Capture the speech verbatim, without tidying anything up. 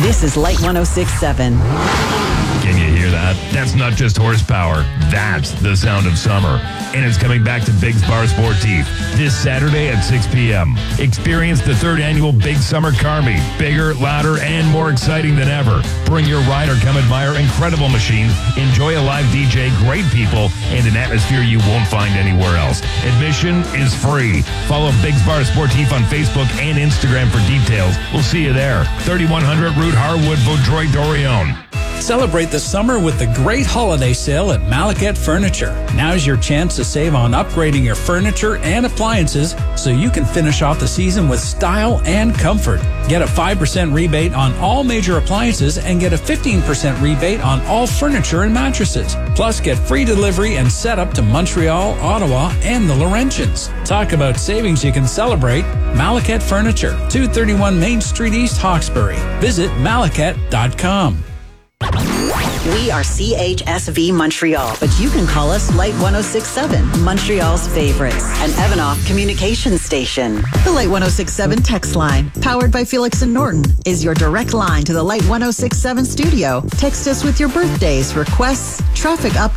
This is Light one oh six point seven. Can you hear that? That's not just horsepower. That's the sound of summer. And it's coming back to Biggs Bar Sportif this Saturday at six p.m. Experience the third annual Big Summer Car Meet. Bigger, louder, and more exciting than ever. Bring your ride or come admire incredible machines, enjoy a live D J, great people, and an atmosphere you won't find anywhere else. Admission is free. Follow Biggs Bar Sportif on Facebook and Instagram for details. We'll see you there. thirty-one hundred Route Harwood, Vaudreuil, Dorion. Celebrate the summer with the great holiday sale at Malaket Furniture. Now's your chance to save on upgrading your furniture and appliances so you can finish off the season with style and comfort. Get a five percent rebate on all major appliances and get a fifteen percent rebate on all furniture and mattresses. Plus, get free delivery and setup to Montreal, Ottawa, and the Laurentians. Talk about savings you can celebrate. Malaket Furniture, two thirty-one Main Street East, Hawkesbury. Visit malaket dot com. We are C H S V Montreal, but you can call us Light one oh six point seven, Montreal's favorites, an Evanoff communications station. The Light one oh six point seven text line, powered by Felix and Norton, is your direct line to the Light one oh six point seven studio. Text us with your birthdays, requests, traffic updates,